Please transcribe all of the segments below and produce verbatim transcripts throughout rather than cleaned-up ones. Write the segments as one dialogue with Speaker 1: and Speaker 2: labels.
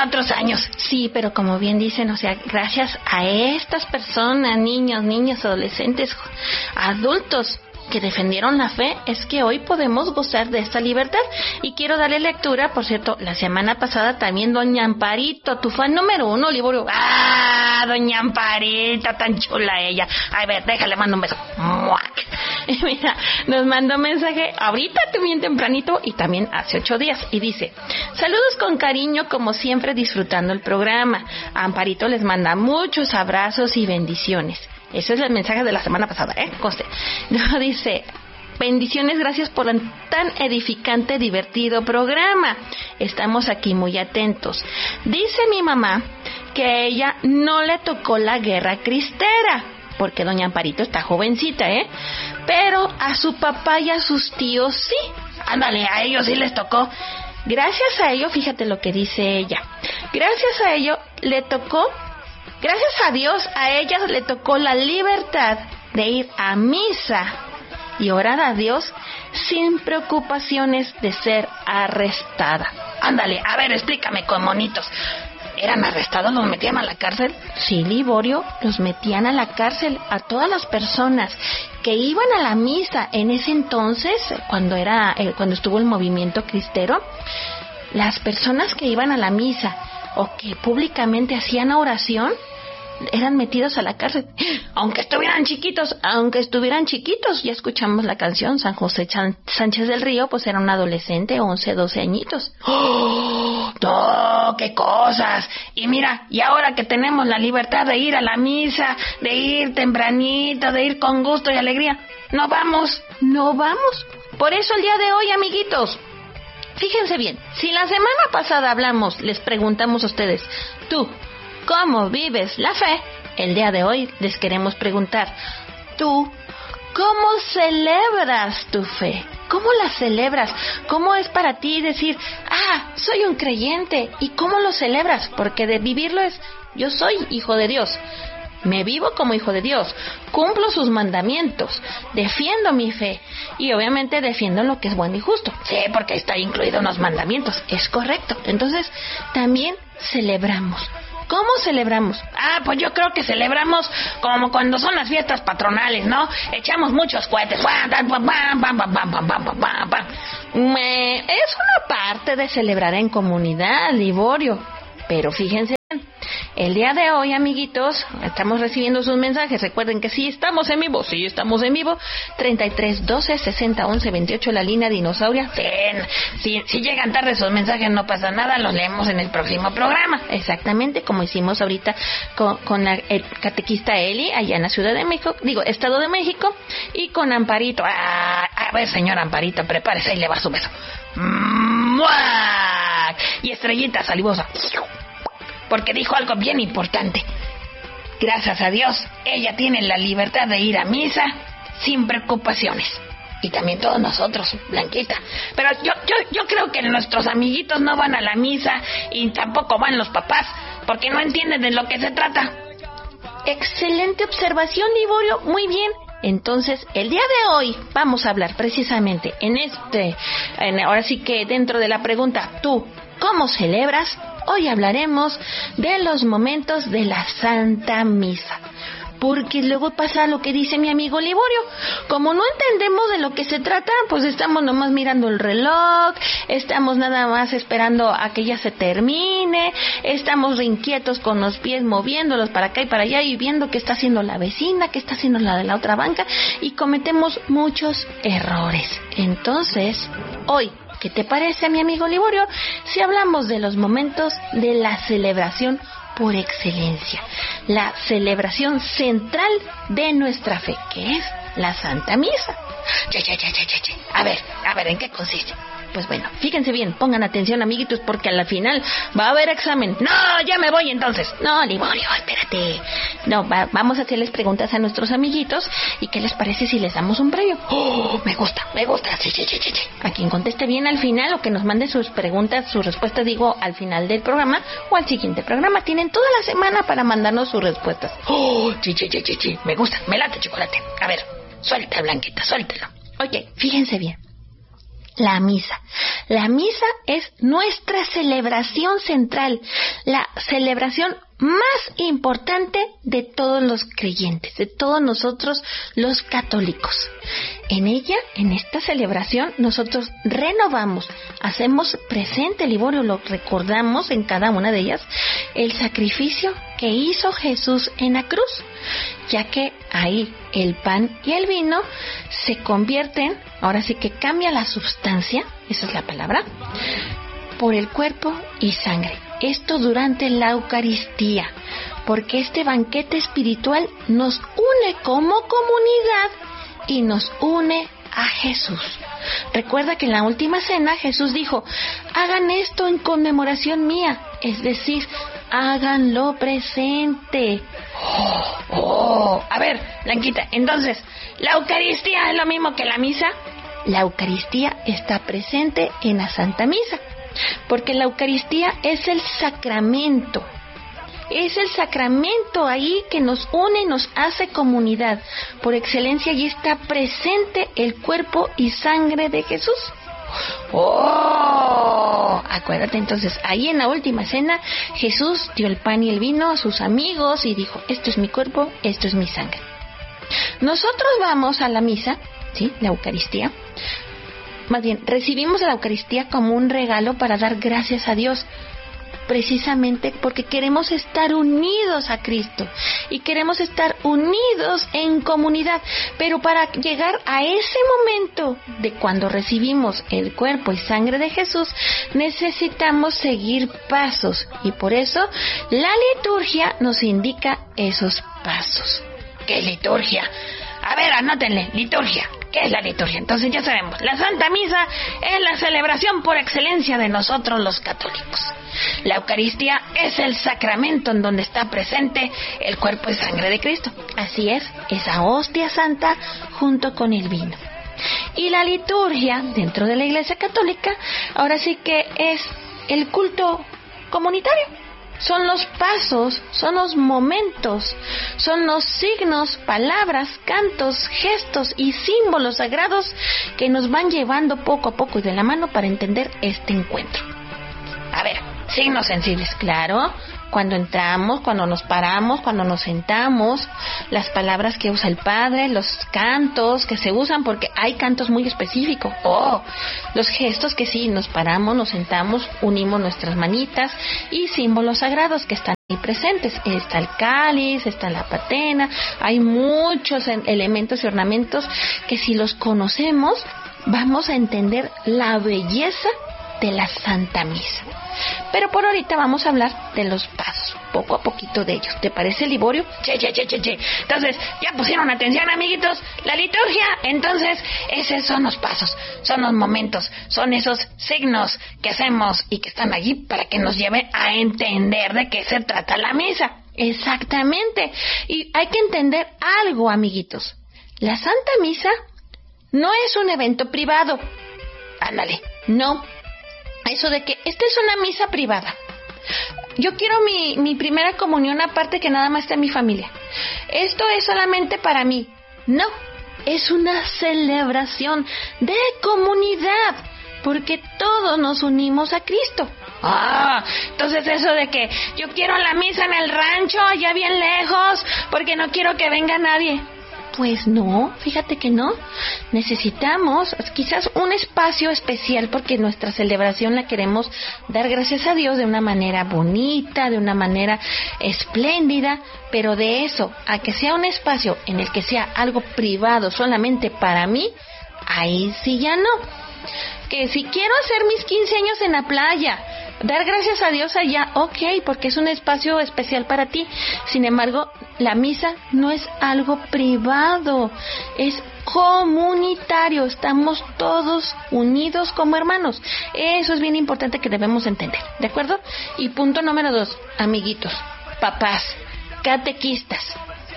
Speaker 1: otros años.
Speaker 2: Sí, pero como bien dicen, o sea, gracias a estas personas, niños, niñas, adolescentes, adultos que defendieron la fe, es que hoy podemos gozar de esta libertad. Y quiero darle lectura, por cierto, la semana pasada también doña Amparito, tu fan número uno, Liborio. ¡Ah, doña Amparita, tan chula ella! A ver, déjale, mando un beso. ¡Muac! Y mira, nos mandó mensaje ahorita, bien tempranito, y también hace ocho días, y dice: saludos con cariño, como siempre, disfrutando el programa. Amparito les manda muchos abrazos y bendiciones. Ese es el mensaje de la semana pasada, ¿eh? Conste. No, dice: bendiciones, gracias por el tan edificante, divertido programa. Estamos aquí muy atentos. Dice mi mamá que a ella no le tocó la guerra cristera, porque doña Amparito está jovencita, ¿eh? Pero a su papá y a sus tíos sí. Ándale, a ellos sí les tocó. Gracias a ello, fíjate lo que dice ella. Gracias a ello le tocó... Gracias a Dios, a ellas le tocó la libertad de ir a misa y orar a Dios sin preocupaciones de ser arrestada.
Speaker 1: Ándale, a ver, explícame con monitos. ¿Eran arrestados? ¿Los metían a la cárcel?
Speaker 2: Sí, Liborio, los metían a la cárcel a todas las personas que iban a la misa en ese entonces, cuando era, eh, cuando estuvo el movimiento cristero. Las personas que iban a la misa o que públicamente hacían oración eran metidos a la cárcel, aunque estuvieran chiquitos, aunque estuvieran chiquitos. Ya escuchamos la canción, San José Chan- Sánchez del Río, pues era un adolescente, once, doce añitos.
Speaker 1: ¡Oh! ¡No! ¡Qué cosas! Y mira, y ahora que tenemos la libertad de ir a la misa, de ir tempranito, de ir con gusto y alegría, no vamos,
Speaker 2: no vamos. Por eso el día de hoy, amiguitos, fíjense bien, si la semana pasada hablamos, les preguntamos a ustedes, tú, ¿cómo vives la fe? El día de hoy les queremos preguntar, tú, ¿cómo celebras tu fe? ¿Cómo la celebras? ¿Cómo es para ti decir, ah, soy un creyente? ¿Y cómo lo celebras? Porque de vivirlo es, yo soy hijo de Dios. Me vivo como hijo de Dios, cumplo sus mandamientos, defiendo mi fe y obviamente defiendo lo que es bueno y justo.
Speaker 1: Sí, porque está incluido en los mandamientos.
Speaker 2: Es correcto. Entonces, también celebramos. ¿Cómo celebramos?
Speaker 1: Ah, pues yo creo que celebramos como cuando son las fiestas patronales, ¿no? Echamos muchos cohetes.
Speaker 2: Me... Es una parte de celebrar en comunidad, Liborio. Pero fíjense, el día de hoy, amiguitos, estamos recibiendo sus mensajes. Recuerden que sí estamos en vivo, sí estamos en vivo. treinta y tres, doce, sesenta, once, veintiocho, la línea dinosauria.
Speaker 1: Sí, si, si llegan tarde sus mensajes no pasa nada, los leemos en el próximo programa.
Speaker 2: Exactamente, como hicimos ahorita con, con la el catequista Eli, allá en la Ciudad de México, digo, Estado de México, y con Amparito.
Speaker 1: Ah, a ver, señora Amparito, prepárese y le va su beso. ¡Muac! Y estrellita salivosa, porque dijo algo bien importante. Gracias a Dios, ella tiene la libertad de ir a misa sin preocupaciones. Y también todos nosotros, Blanquita. Pero yo, yo, yo creo que nuestros amiguitos no van a la misa y tampoco van los papás, porque no entienden de lo que se trata.
Speaker 2: Excelente observación, Liborio. Muy bien. Entonces, el día de hoy vamos a hablar precisamente en este, en, ahora sí que dentro de la pregunta, ¿tú cómo celebras? Hoy hablaremos de los momentos de la Santa Misa. Porque luego pasa lo que dice mi amigo Liborio. Como no entendemos de lo que se trata, pues estamos nomás mirando el reloj, estamos nada más esperando a que ya se termine, estamos inquietos con los pies moviéndolos para acá y para allá y viendo qué está haciendo la vecina, qué está haciendo la de la otra banca, y cometemos muchos errores. Entonces, hoy, ¿qué te parece, mi amigo Liborio, si hablamos de los momentos de la celebración por excelencia, la celebración central de nuestra fe, que es la Santa Misa?
Speaker 1: Che, che, che, che, che. A ver, a ver, ¿en qué consiste?
Speaker 2: Pues bueno, fíjense bien, pongan atención, amiguitos, porque a la final va a haber examen.
Speaker 1: No, ya me voy entonces.
Speaker 2: No, Liborio, espérate. No, va, vamos a hacerles preguntas a nuestros amiguitos. ¿Y qué les parece si les damos un premio?
Speaker 1: Oh, me gusta, me gusta. Sí, sí, sí, sí, sí.
Speaker 2: A quien conteste bien al final o que nos mande sus preguntas, sus respuestas, digo, al final del programa o al siguiente programa. Tienen toda la semana para mandarnos sus respuestas.
Speaker 1: Oh, sí, sí, sí, sí, sí. Me gusta, me late chocolate. A ver, suelta, Blanquita, suéltelo.
Speaker 2: Oye, fíjense bien. La misa. La misa es nuestra celebración central, la celebración más importante de todos los creyentes, de todos nosotros los católicos. En ella, en esta celebración, nosotros renovamos, hacemos presente, Liborio, lo recordamos en cada una de ellas, el sacrificio que hizo Jesús en la cruz, ya que ahí el pan y el vino se convierten, ahora sí que cambia la sustancia, esa es la palabra, por el cuerpo y sangre. Esto durante la Eucaristía, porque este banquete espiritual nos une como comunidad y nos une a Jesús. Recuerda que en la última cena Jesús dijo, hagan esto en conmemoración mía, es decir, háganlo presente.
Speaker 1: Oh, oh, a ver, Blanquita, entonces, ¿la Eucaristía es lo mismo que la misa?
Speaker 2: La Eucaristía está presente en la Santa Misa, porque la Eucaristía es el sacramento, es el sacramento ahí que nos une y nos hace comunidad. Por excelencia, allí está presente el cuerpo y sangre de Jesús.
Speaker 1: ¡Oh!
Speaker 2: Acuérdate entonces, ahí en la última cena, Jesús dio el pan y el vino a sus amigos y dijo, esto es mi cuerpo, esto es mi sangre. Nosotros vamos a la misa, ¿sí? La Eucaristía. Más bien, recibimos la Eucaristía como un regalo para dar gracias a Dios, precisamente porque queremos estar unidos a Cristo y queremos estar unidos en comunidad. Pero para llegar a ese momento de cuando recibimos el cuerpo y sangre de Jesús, necesitamos seguir pasos, y por eso la liturgia nos indica esos pasos.
Speaker 1: ¿Qué liturgia? A ver, anótenle, liturgia. ¿Qué es la liturgia? Entonces ya sabemos, la Santa Misa es la celebración por excelencia de nosotros los católicos. La Eucaristía es el sacramento en donde está presente el cuerpo y sangre de Cristo.
Speaker 2: Así es, esa hostia santa junto con el vino. Y la liturgia dentro de la Iglesia Católica, ahora sí que es el culto comunitario. Son los pasos, son los momentos, son los signos, palabras, cantos, gestos y símbolos sagrados que nos van llevando poco a poco y de la mano para entender este encuentro.
Speaker 1: A ver, signos sensibles.
Speaker 2: Claro, cuando entramos, cuando nos paramos, cuando nos sentamos, las palabras que usa el Padre, los cantos que se usan, porque hay cantos muy específicos. Oh, los gestos que sí, nos paramos, nos sentamos, unimos nuestras manitas, y símbolos sagrados que están ahí presentes. Está el cáliz, está la patena, hay muchos elementos y ornamentos que si los conocemos, vamos a entender la belleza de la Santa Misa. Pero por ahorita vamos a hablar de los pasos, poco a poquito de ellos. ¿Te parece, Liborio?
Speaker 1: Che, che, che, che, che. Entonces, ¿ya pusieron atención, amiguitos? La liturgia, entonces, esos son los pasos, son los momentos, son esos signos que hacemos y que están allí para que nos lleven a entender de qué se trata la misa.
Speaker 2: Exactamente. Y hay que entender algo, amiguitos. La Santa Misa no es un evento privado.
Speaker 1: Ándale.
Speaker 2: No. Eso de que esta es una misa privada. Yo quiero mi, mi primera comunión aparte que nada más está en mi familia. Esto es solamente para mí. No, es una celebración de comunidad, porque todos nos unimos a Cristo.
Speaker 1: Ah, entonces eso de que yo quiero la misa en el rancho, allá bien lejos, porque no quiero que venga nadie.
Speaker 2: Pues no, fíjate que no. Necesitamos quizás un espacio especial porque nuestra celebración la queremos dar gracias a Dios de una manera bonita, de una manera espléndida, pero de eso a que sea un espacio en el que sea algo privado solamente para mí, ahí sí ya no. Que si quiero hacer mis quince años en la playa, dar gracias a Dios allá, ok, porque es un espacio especial para ti. Sin embargo, la misa no es algo privado, es comunitario. Estamos todos unidos como hermanos. Eso es bien importante que debemos entender, ¿de acuerdo? Y punto número dos, amiguitos, papás, catequistas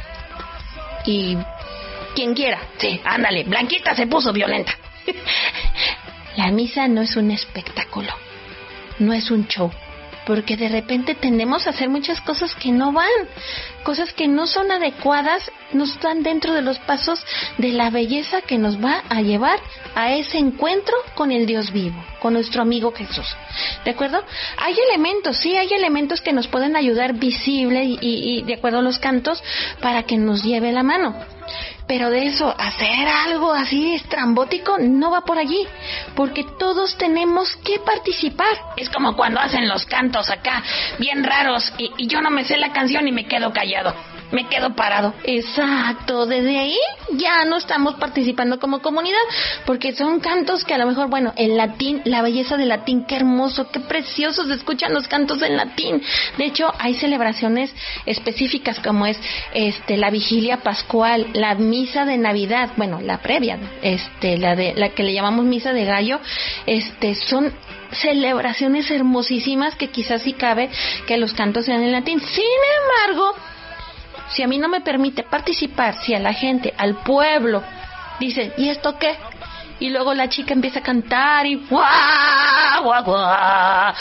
Speaker 2: y quien quiera.
Speaker 1: Sí, ándale, Blanquita se puso violenta.
Speaker 2: La misa no es un espectáculo, no es un show. porque de repente tendemos a hacer muchas cosas que no van, cosas que no son adecuadas, no están dentro de los pasos de la belleza que nos va a llevar a ese encuentro con el Dios vivo, con nuestro amigo Jesús. ¿De acuerdo? Hay elementos, sí, hay elementos que nos pueden ayudar visible y, y, y de acuerdo a los cantos para que nos lleve la mano. Pero de eso, hacer algo así estrambótico, no va por allí, porque todos tenemos que participar.
Speaker 1: Es como cuando hacen los cantos acá, bien raros, y, y yo no me sé la canción y me quedo callado, me quedo parado.
Speaker 2: Exacto, desde ahí ya no estamos participando como comunidad, porque son cantos que a lo mejor, bueno, en latín, la belleza del latín, qué hermoso, qué preciosos se escuchan los cantos en latín. De hecho, hay celebraciones específicas como es este la vigilia pascual, la misa de Navidad, bueno, la previa, este la de la que le llamamos misa de gallo, este son celebraciones hermosísimas que quizás sí cabe que los cantos sean en latín. Sin embargo, si a mí no me permite participar, si a la gente, al pueblo, dice, ¿y esto qué? Y luego la chica empieza a cantar y ¡guau, guau, guau!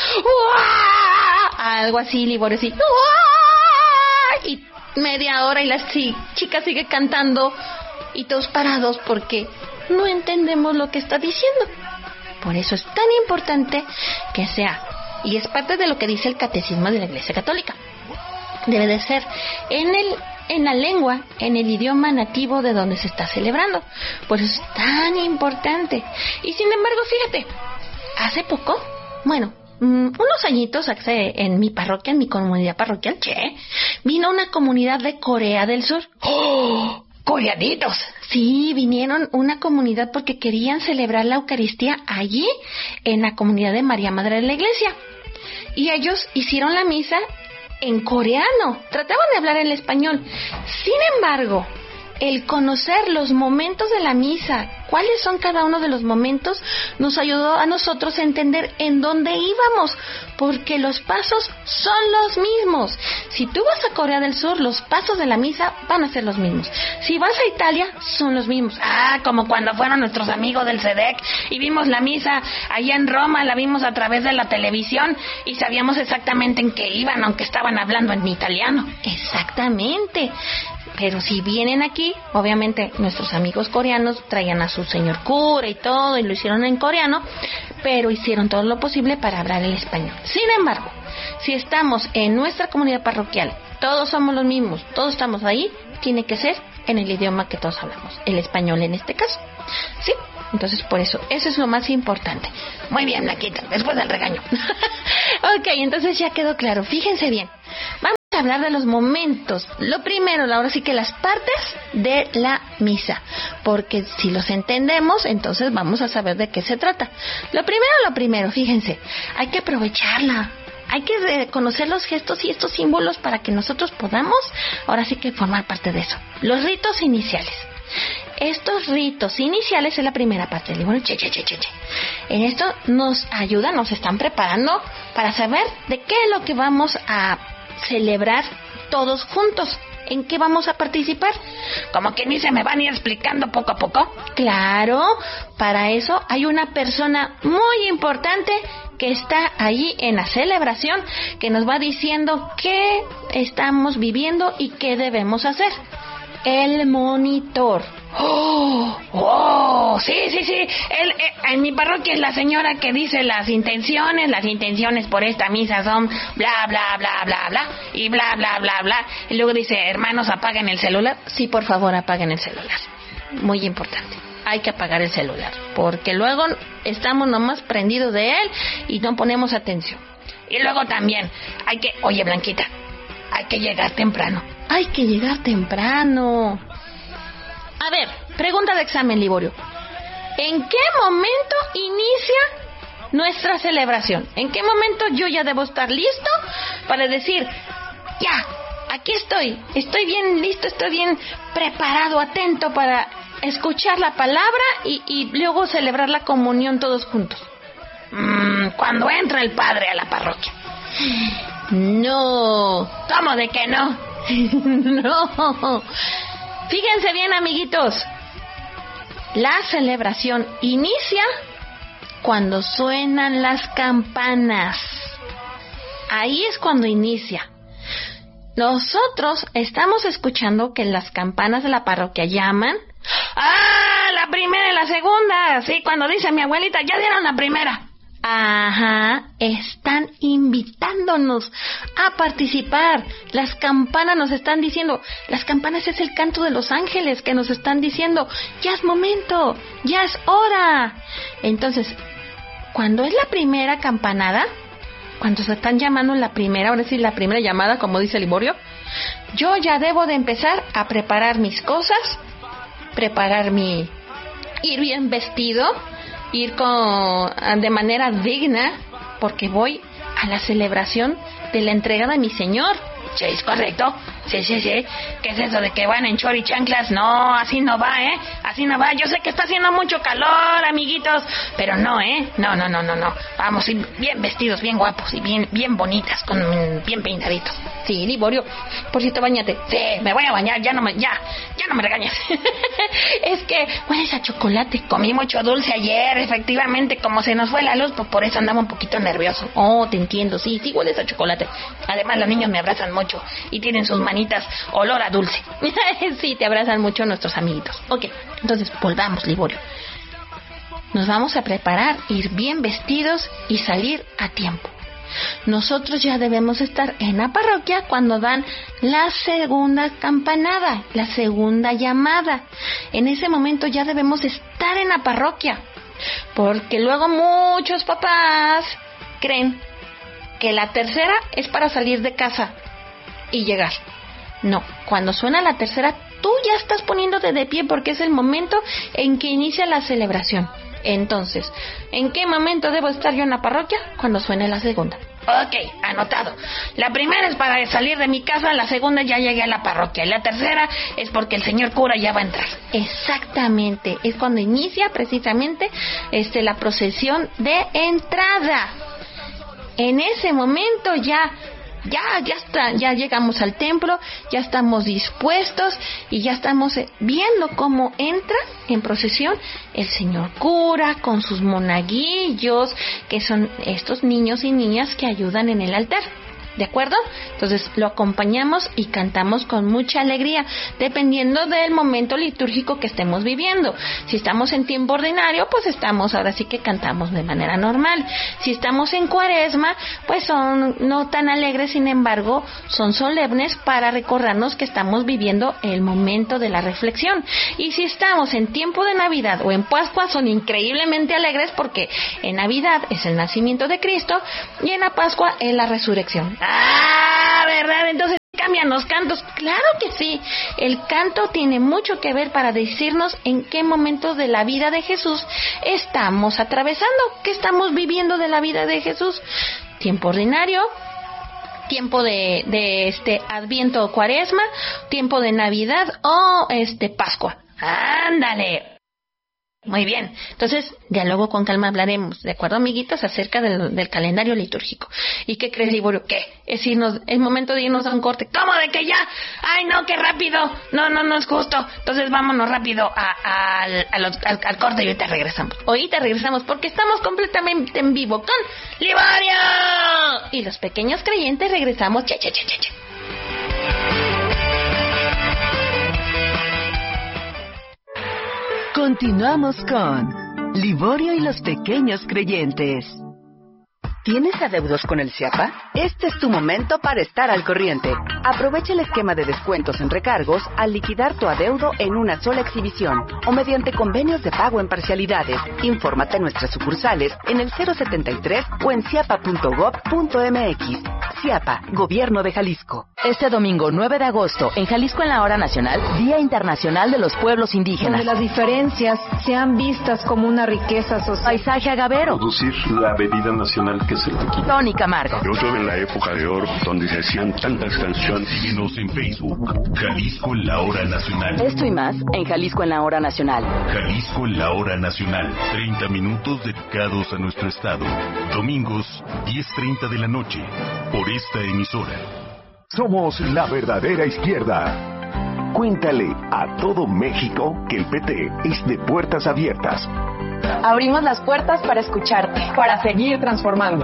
Speaker 2: ¡Guau! Algo así, Liborio, así, ¡guau! Y media hora y la sí, chica sigue cantando y todos parados porque no entendemos lo que está diciendo. Por eso es tan importante que sea, y es parte de lo que dice el Catecismo de la Iglesia Católica, debe de ser en el en la lengua, en el idioma nativo de donde se está celebrando. Por eso es tan importante. Y sin embargo, fíjate, hace poco, bueno, unos añitos hace en mi parroquia, en mi comunidad parroquial, che, vino una comunidad de Corea del Sur.
Speaker 1: ¡Oh! ¡Coreanitos!
Speaker 2: Sí, vinieron una comunidad porque querían celebrar la Eucaristía allí, en la comunidad de María Madre de la Iglesia. Y ellos hicieron la misa en coreano, trataban de hablar en español. Sin embargo, el conocer los momentos de la misa, cuáles son cada uno de los momentos, nos ayudó a nosotros a entender en dónde íbamos, porque los pasos son los mismos. Si tú vas a Corea del Sur, los pasos de la misa van a ser los mismos. Si vas a Italia, son los mismos.
Speaker 1: Ah, como cuando fueron nuestros amigos del C E D E C y vimos la misa allá en Roma, la vimos a través de la televisión y sabíamos exactamente en qué iban, aunque estaban hablando en italiano.
Speaker 2: Exactamente. Pero si vienen aquí, obviamente nuestros amigos coreanos traían a su señor cura y todo, y lo hicieron en coreano, pero hicieron todo lo posible para hablar el español. Sin embargo, si estamos en nuestra comunidad parroquial, todos somos los mismos, todos estamos ahí, tiene que ser en el idioma que todos hablamos, el español en este caso. ¿Sí? Entonces, por eso, eso es lo más importante.
Speaker 1: Muy bien, Blanquita, después del regaño.
Speaker 2: Ok, entonces ya quedó claro. Fíjense bien. Vamos a hablar de los momentos. Lo primero, ahora sí que las partes de la misa. Porque si los entendemos, entonces vamos a saber de qué se trata. Lo primero, lo primero, fíjense. Hay que aprovecharla. Hay que conocer los gestos y estos símbolos para que nosotros podamos, ahora sí que formar parte de eso. Los ritos iniciales. Estos ritos iniciales es la primera parte del libro. Che, che, che, che, che. En esto nos ayuda, nos están preparando para saber de qué es lo que vamos a celebrar todos juntos. ¿En qué vamos a participar?
Speaker 1: Como que ni se me van a ir explicando poco a poco.
Speaker 2: Claro, para eso hay una persona muy importante que está allí en la celebración, que nos va diciendo qué estamos viviendo y qué debemos hacer. El monitor.
Speaker 1: ¡Oh! ¡Oh! Sí, sí, sí. El, eh, en mi parroquia es la señora que dice las intenciones. Las intenciones por esta misa son bla, bla, bla, bla, bla. Y bla, bla, bla, bla. Y luego dice, hermanos, apaguen el celular.
Speaker 2: Sí, por favor, apaguen el celular. Muy importante. Hay que apagar el celular. Porque luego estamos nomás prendidos de él y no ponemos atención.
Speaker 1: Y luego también hay que... Oye, Blanquita, hay que llegar temprano.
Speaker 2: Hay que llegar temprano. A ver, pregunta de examen, Liborio. ¿En qué momento inicia nuestra celebración? ¿En qué momento yo ya debo estar listo para decir, ya, aquí estoy, estoy bien listo, estoy bien preparado, atento para escuchar la palabra y, y luego celebrar la comunión todos juntos?
Speaker 1: Mm, cuando entra el padre a la parroquia.
Speaker 2: No.
Speaker 1: ¿Cómo de que no?
Speaker 2: No. Fíjense bien, amiguitos. La celebración inicia cuando suenan las campanas. Ahí es cuando inicia. Nosotros estamos escuchando que las campanas de la parroquia llaman. ¡Ah! La primera y la segunda. Sí, cuando dice mi abuelita, ya dieron la primera. Ajá, están invitándonos a participar. Las campanas nos están diciendo, las campanas es el canto de los ángeles que nos están diciendo, ya es momento, ya es hora. Entonces, cuando es la primera campanada, cuando se están llamando la primera, ahora sí la primera llamada, como dice Liborio, yo ya debo de empezar a preparar mis cosas, preparar mi, ir bien vestido, ir con de manera digna, porque voy a la celebración de la entrega de mi Señor.
Speaker 1: Sí, es correcto. Sí, sí, sí. ¿Qué es eso de que van en chor y chanclas? No, así no va, ¿eh? Así no va. Yo sé que está haciendo mucho calor, amiguitos, pero no, ¿eh? No, no, no, no, no. Vamos a ir bien vestidos, bien guapos y bien bien bonitas, con bien peinaditos.
Speaker 2: Sí, Liborio, por cierto, bañate.
Speaker 1: Sí, me voy a bañar, ya no me, ya, ya no me regañes.
Speaker 2: Es que hueles a chocolate.
Speaker 1: Comí mucho dulce ayer, efectivamente, como se nos fue la luz, pues por eso andaba un poquito nervioso.
Speaker 2: Oh, te entiendo, sí, sí hueles a chocolate.
Speaker 1: Además, los niños me abrazan mucho y tienen sus manitas olor a dulce.
Speaker 2: Sí, te abrazan mucho nuestros amiguitos. Ok, entonces volvamos, Liborio. Nos vamos a preparar, ir bien vestidos y salir a tiempo. Nosotros ya debemos estar en la parroquia cuando dan la segunda campanada, la segunda llamada. En ese momento ya debemos estar en la parroquia, porque luego muchos papás creen que la tercera es para salir de casa y llegar. No, cuando suena la tercera, tú ya estás poniéndote de pie porque es el momento en que inicia la celebración. Entonces, ¿en qué momento debo estar yo en la parroquia? Cuando suene la segunda.
Speaker 1: Ok, anotado. La primera es para salir de mi casa, la segunda ya llegué a la parroquia, y la tercera es porque el señor cura ya va a entrar.
Speaker 2: Exactamente, es cuando inicia precisamente este, la procesión de entrada. En ese momento ya... Ya, ya está, ya llegamos al templo, ya estamos dispuestos y ya estamos viendo cómo entra en procesión el señor cura con sus monaguillos, que son estos niños y niñas que ayudan en el altar. ¿De acuerdo? Entonces lo acompañamos y cantamos con mucha alegría, dependiendo del momento litúrgico que estemos viviendo. Si estamos en tiempo ordinario, pues estamos, ahora sí que cantamos de manera normal. Si estamos en cuaresma, pues son no tan alegres, sin embargo, son solemnes para recordarnos que estamos viviendo el momento de la reflexión. Y si estamos en tiempo de Navidad o en Pascua, son increíblemente alegres porque en Navidad es el nacimiento de Cristo y en la Pascua es la resurrección.
Speaker 1: Ah, ¿verdad? Entonces
Speaker 2: cambian los cantos. Claro que sí. El canto tiene mucho que ver para decirnos en qué momento de la vida de Jesús estamos atravesando, qué estamos viviendo de la vida de Jesús. Tiempo ordinario, tiempo de, de este Adviento o Cuaresma, tiempo de Navidad o este Pascua.
Speaker 1: Ándale.
Speaker 2: Muy bien, entonces, diálogo con calma hablaremos, ¿de acuerdo, amiguitos? Acerca del, del calendario litúrgico. ¿Y qué crees, Liborio? ¿Qué? Es irnos, es momento de irnos a un corte.
Speaker 1: ¿Cómo de que ya? ¡Ay, no, qué rápido! No, no, no es justo. Entonces vámonos rápido a, a, al, al, al, al corte y ahorita regresamos.
Speaker 2: Ahorita regresamos porque estamos completamente en vivo con
Speaker 1: Liborio.
Speaker 2: Y los pequeños creyentes regresamos. Che, che, che, che, che.
Speaker 3: Continuamos con Liborio y los pequeños creyentes. ¿Tienes adeudos con el Ciapa? Este es tu momento para estar al corriente. Aprovecha el esquema de descuentos en recargos al liquidar tu adeudo en una sola exhibición o mediante convenios de pago en parcialidades. Infórmate en nuestras sucursales en el cero setenta y tres o en ciapa punto gob punto mx. Ciapa, Gobierno de Jalisco.
Speaker 4: Este domingo nueve de agosto, en Jalisco en la Hora Nacional, Día Internacional de los Pueblos Indígenas.
Speaker 5: Donde las diferencias sean vistas como una riqueza social.
Speaker 4: Paisaje agavero.
Speaker 6: Producir la bebida nacional que es el tequila.
Speaker 4: Tony Camargo.
Speaker 7: Yo soy en la época de oro, donde se hacían tantas canciones.
Speaker 8: Síguenos en Facebook, Jalisco en la Hora Nacional.
Speaker 4: Esto y más en Jalisco en la Hora Nacional.
Speaker 8: Jalisco en la Hora Nacional. treinta minutos dedicados a nuestro estado. Domingos, diez treinta de la noche, por esta emisora.
Speaker 9: Somos la verdadera izquierda. Cuéntale a todo México que el P T es de puertas abiertas.
Speaker 5: Abrimos las puertas para escucharte, para seguir transformando.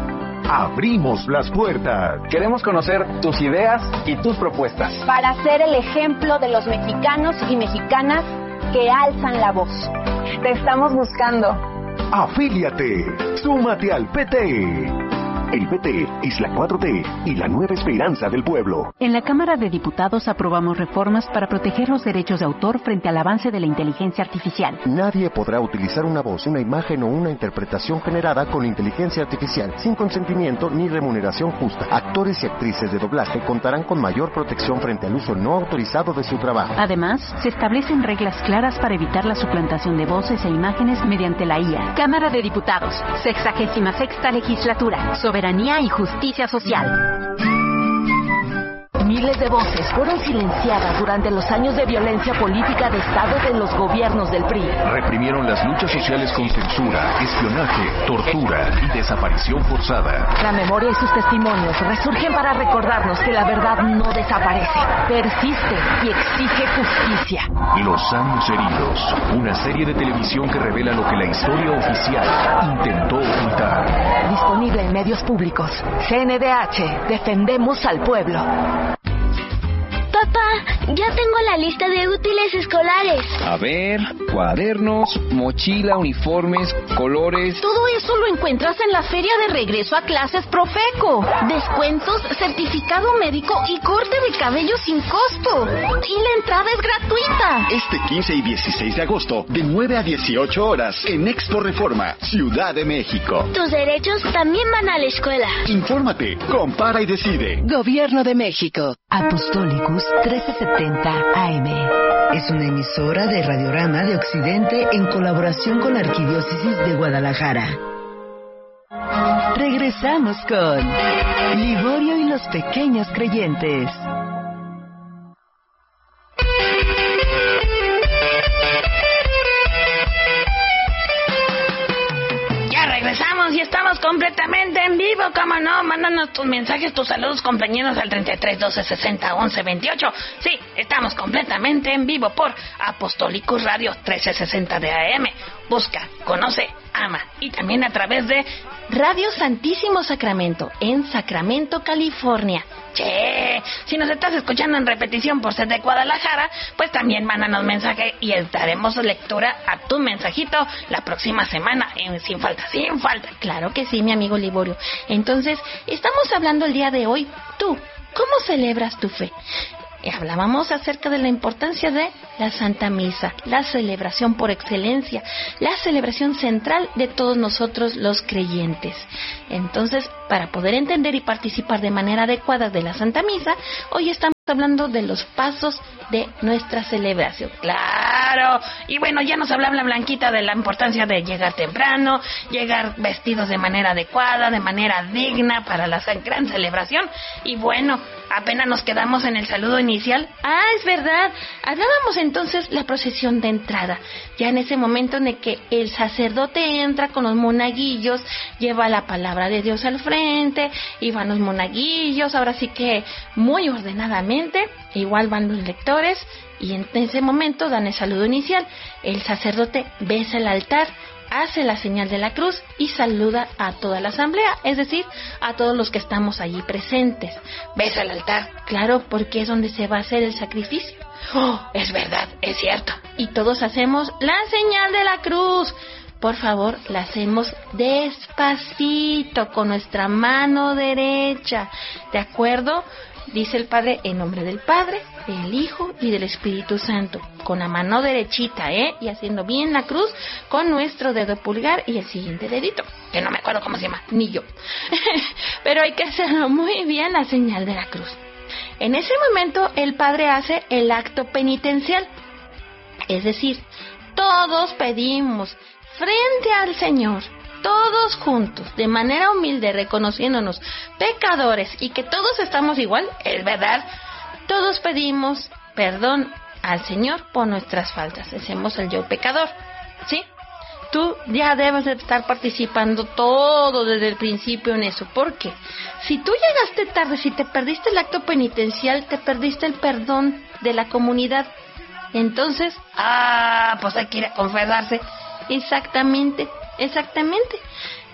Speaker 9: abrimos las puertas.
Speaker 10: Queremos conocer tus ideas y tus propuestas.
Speaker 11: Para ser el ejemplo de los mexicanos y mexicanas que alzan la voz.
Speaker 5: Te estamos buscando.
Speaker 9: Afíliate. Súmate al P T. El P T es la cuatro T y la nueva esperanza del pueblo.
Speaker 12: En la Cámara de Diputados aprobamos reformas para proteger los derechos de autor frente al avance de la inteligencia artificial.
Speaker 13: Nadie podrá utilizar una voz, una imagen o una interpretación generada con inteligencia artificial sin consentimiento ni remuneración justa. Actores y actrices de doblaje contarán con mayor protección frente al uso no autorizado de su trabajo.
Speaker 12: Además, se establecen reglas claras para evitar la suplantación de voces e imágenes mediante la I A.
Speaker 14: Cámara de Diputados, sexagésima sexta legislatura. Sobre Soberanía y justicia social.
Speaker 4: Miles de voces fueron silenciadas durante los años de violencia política de Estado de los gobiernos del P R I.
Speaker 8: Reprimieron las luchas sociales con censura, espionaje, tortura y desaparición forzada.
Speaker 4: La memoria y sus testimonios resurgen para recordarnos que la verdad no desaparece, persiste y exige justicia.
Speaker 8: Los años heridos, una serie de televisión que revela lo que la historia oficial intentó ocultar.
Speaker 4: Disponible en medios públicos. C N D H, defendemos al pueblo.
Speaker 15: Papá, ya tengo la lista de útiles escolares.
Speaker 10: A ver, cuadernos, mochila, uniformes, colores.
Speaker 14: Todo eso lo encuentras en la feria de regreso a clases Profeco. Descuentos, certificado médico y corte de cabello sin costo. Y la entrada es gratuita.
Speaker 16: Este quince y dieciséis de agosto, de nueve a dieciocho horas, en Expo Reforma, Ciudad de México.
Speaker 15: Tus derechos también van a la escuela.
Speaker 16: Infórmate, compara y decide.
Speaker 3: Gobierno de México. Apostólicos trece setenta A M. Es una emisora de Radiorama de Occidente en colaboración con la Arquidiócesis de Guadalajara. Regresamos con Liborio y los pequeños creyentes.
Speaker 1: Regresamos y estamos completamente en vivo, ¿cómo no? Mándanos tus mensajes, tus saludos, compañeros, al treinta y tres, doce, sesenta, once, veintiocho. Sí, estamos completamente en vivo por Apostólicos Radio trece sesenta de A M. Busca, conoce, ama. Y también a través de
Speaker 2: Radio Santísimo Sacramento, en Sacramento, California.
Speaker 1: Che, si nos estás escuchando en repetición por ser de Guadalajara, pues también mándanos mensaje y daremos lectura a tu mensajito la próxima semana, en Sin Falta, Sin Falta.
Speaker 2: Claro que sí, mi amigo Liborio. Entonces, estamos hablando el día de hoy. Tú, ¿cómo celebras tu fe? Y hablábamos acerca de la importancia de la Santa Misa, la celebración por excelencia, la celebración central de todos nosotros los creyentes. Entonces, para poder entender y participar de manera adecuada de la Santa Misa, hoy estamos hablando de los pasos de nuestra celebración.
Speaker 1: ¡Claro! Y bueno, ya nos hablaba la Blanquita de la importancia de llegar temprano, llegar vestidos de manera adecuada, de manera digna para la gran celebración. Y bueno, apenas nos quedamos en el saludo inicial.
Speaker 2: Ah, es verdad. Hablábamos entonces la procesión de entrada. Ya en ese momento en el que el sacerdote entra con los monaguillos, lleva la palabra de Dios al frente, y van los monaguillos, ahora sí que muy ordenadamente. Igual van los lectores y en ese momento dan el saludo inicial. El sacerdote besa el altar, hace la señal de la cruz y saluda a toda la asamblea, es decir, a todos los que estamos allí presentes.
Speaker 1: Besa el altar,
Speaker 2: claro, porque es donde se va a hacer el sacrificio.
Speaker 1: Oh, es verdad, es cierto.
Speaker 2: Y todos hacemos la señal de la cruz. Por favor, la hacemos despacito con nuestra mano derecha, ¿de acuerdo? Dice el Padre, en nombre del Padre, del Hijo y del Espíritu Santo. Con la mano derechita, ¿eh? Y haciendo bien la cruz con nuestro dedo pulgar y el siguiente dedito,
Speaker 1: que no me acuerdo cómo se llama.
Speaker 2: Ni yo. Pero hay que hacerlo muy bien, la señal de la cruz. En ese momento, el Padre hace el acto penitencial. Es decir, todos pedimos frente al Señor, todos juntos, de manera humilde, reconociéndonos pecadores y que todos estamos igual, es verdad, todos pedimos perdón al Señor por nuestras faltas. Hacemos el yo pecador, ¿sí? Tú ya debes de estar participando todo desde el principio en eso. ¿Por qué? Si tú llegaste tarde, si te perdiste el acto penitencial, te perdiste el perdón de la comunidad. Entonces,
Speaker 1: ah, pues hay que ir a confesarse.
Speaker 2: Exactamente. Exactamente.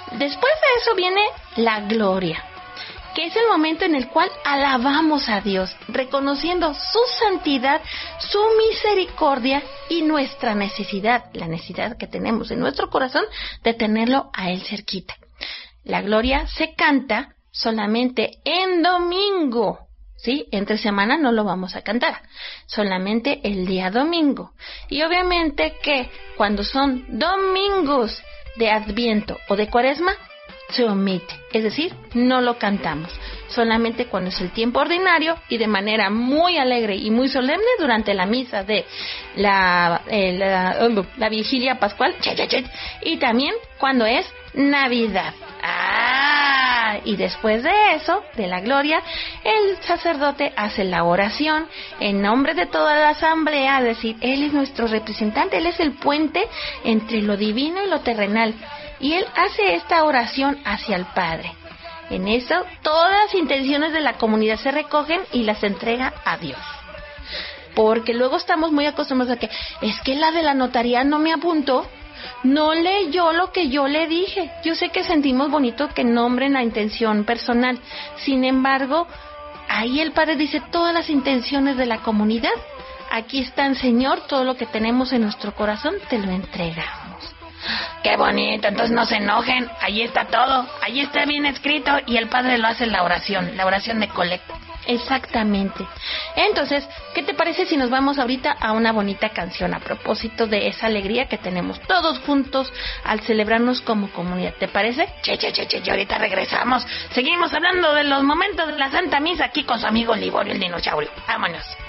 Speaker 2: Después de eso viene la gloria, que es el momento en el cual alabamos a Dios, reconociendo su santidad, su misericordia y nuestra necesidad, la necesidad que tenemos en nuestro corazón de tenerlo a Él cerquita. La gloria se canta solamente en domingo, ¿sí? Entre semana no lo vamos a cantar, solamente el día domingo. Y obviamente que cuando son domingos de Adviento o de Cuaresma, se omite, es decir, no lo cantamos, solamente cuando es el tiempo ordinario y de manera muy alegre y muy solemne durante la misa de la, eh, la, la vigilia pascual, y también cuando es Navidad. Ah, y después de eso, de la gloria, el sacerdote hace la oración en nombre de toda la asamblea, es decir, Él es nuestro representante, Él es el puente entre lo divino y lo terrenal. Y él hace esta oración hacia el Padre. En eso, todas las intenciones de la comunidad se recogen y las entrega a Dios. Porque luego estamos muy acostumbrados a que, es que la de la notaría no me apuntó, no leyó lo que yo le dije. Yo sé que sentimos bonito que nombren la intención personal. Sin embargo, ahí el Padre dice todas las intenciones de la comunidad. Aquí están, Señor, todo lo que tenemos en nuestro corazón, te lo entregamos.
Speaker 1: ¡Qué bonito! Entonces no se enojen, ahí está todo, ahí está bien escrito y el Padre lo hace en la oración, la oración de colecta.
Speaker 2: Exactamente. Entonces, ¿qué te parece si nos vamos ahorita a una bonita canción a propósito de esa alegría que tenemos todos juntos al celebrarnos como comunidad? ¿Te parece?
Speaker 1: Che, che, che, che, y ahorita regresamos. Seguimos hablando de los momentos de la Santa Misa aquí con su amigo Liborio el dinosaurio. Vámonos.